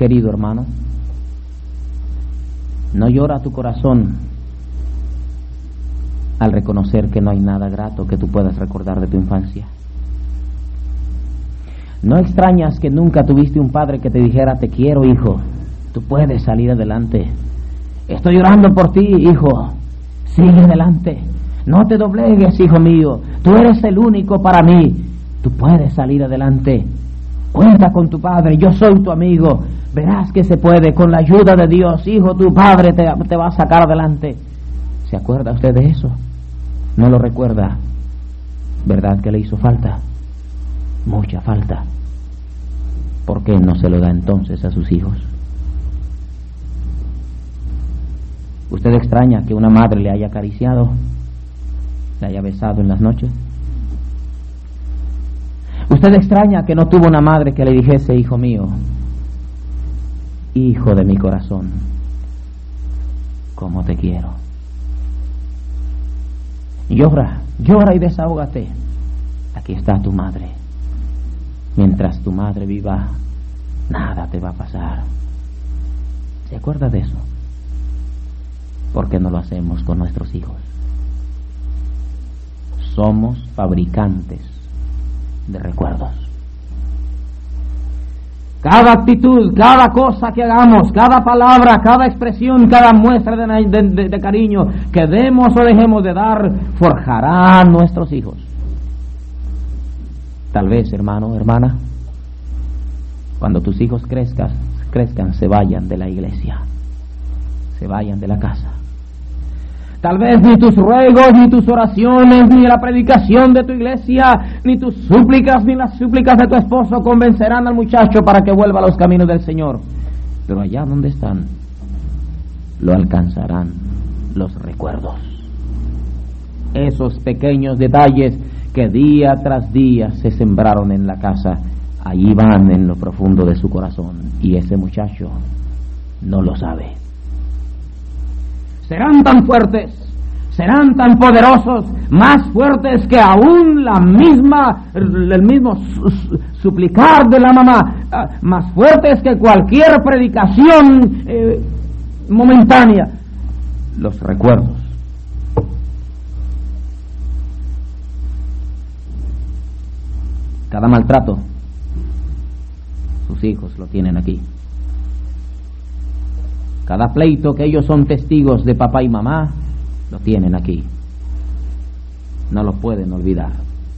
Querido hermano, ¿no llora tu corazón al reconocer que no hay nada grato que tú puedas recordar de tu infancia? ¿No extrañas que nunca tuviste un padre que te dijera: te quiero, hijo, tú puedes salir adelante, estoy orando por ti, hijo, sigue adelante, no te doblegues, hijo mío, tú eres el único para mí, tú puedes salir adelante, cuenta con tu padre, yo soy tu amigo, verás que se puede, con la ayuda de Dios, hijo, tu padre te va a sacar adelante? ¿Se acuerda usted de eso? ¿No lo recuerda? ¿Verdad que le hizo falta? Mucha falta. ¿Por qué no se lo da entonces a sus hijos? ¿Usted extraña que una madre le haya acariciado, le haya besado en las noches? ¿Usted extraña que no tuvo una madre que le dijese: hijo mío, hijo de mi corazón, cómo te quiero? Llora, llora y desahógate. Aquí está tu madre. Mientras tu madre viva, nada te va a pasar. ¿Se acuerda de eso? ¿Por qué no lo hacemos con nuestros hijos? Somos fabricantes de recuerdos. Cada actitud, cada cosa que hagamos, cada palabra, cada expresión, cada muestra de cariño que demos o dejemos de dar, forjará a nuestros hijos. Tal vez, hermano, hermana, cuando tus hijos crezcan, se vayan de la iglesia, se vayan de la casa. Tal vez ni tus ruegos, ni tus oraciones, ni la predicación de tu iglesia, ni tus súplicas, ni las súplicas de tu esposo convencerán al muchacho para que vuelva a los caminos del Señor. Pero allá donde están, lo alcanzarán los recuerdos. Esos pequeños detalles que día tras día se sembraron en la casa, allí van en lo profundo de su corazón, y ese muchacho no lo sabe. Serán tan fuertes, serán tan poderosos, más fuertes que aún el mismo suplicar de la mamá, más fuertes que cualquier predicación momentánea. Los recuerdos. Cada maltrato, sus hijos lo tienen aquí. Cada pleito que ellos son testigos de papá y mamá, lo tienen aquí. No lo pueden olvidar.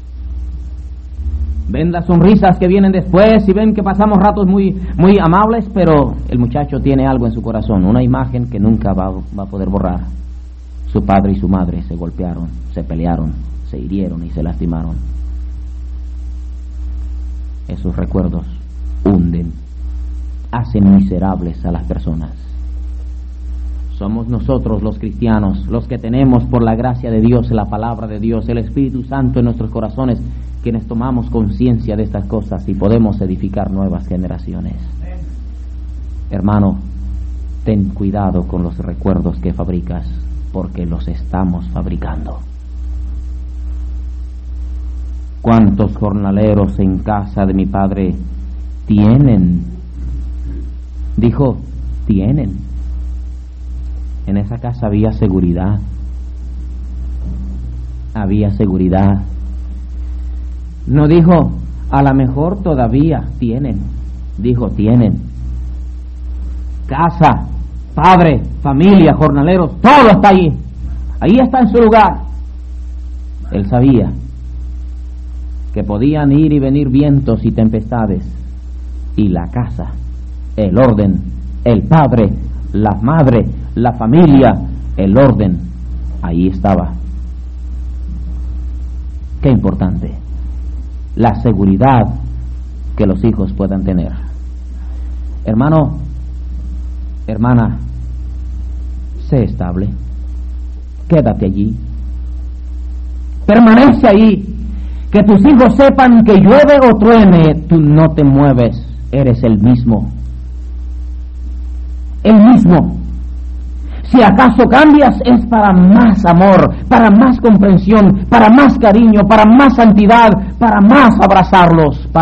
Ven las sonrisas que vienen después y ven que pasamos ratos muy, muy amables, pero el muchacho tiene algo en su corazón, una imagen que nunca va a poder borrar. Su padre y su madre se golpearon, se pelearon, se hirieron y se lastimaron. Esos recuerdos hunden, hacen miserables a las personas. Somos nosotros los cristianos, los que tenemos por la gracia de Dios, la palabra de Dios, el Espíritu Santo en nuestros corazones, quienes tomamos conciencia de estas cosas y podemos edificar nuevas generaciones. Hermano, ten cuidado con los recuerdos que fabricas, porque los estamos fabricando. ¿Cuántos jornaleros en casa de mi padre tienen? Dijo, tienen. En esa casa había seguridad. Había seguridad. No dijo, a lo mejor todavía tienen. Dijo, tienen. Casa, padre, familia, jornaleros, todo está allí. Ahí está en su lugar. Él sabía que podían ir y venir vientos y tempestades, y la casa, el orden, el padre, la madre, la familia, el orden, ahí estaba. Qué importante, la seguridad que los hijos puedan tener. Hermano, hermana, sé estable, quédate allí, permanece ahí. Que tus hijos sepan que llueve o truene, tú no te mueves, eres el mismo. El mismo. Si acaso cambias, es para más amor, para más comprensión, para más cariño, para más santidad, para más abrazarlos.